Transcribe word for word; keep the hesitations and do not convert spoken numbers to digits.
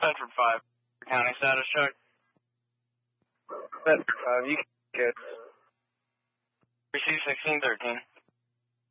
Bedford five. County status check. Bedford five, you kids. Receive sixteen thirteen.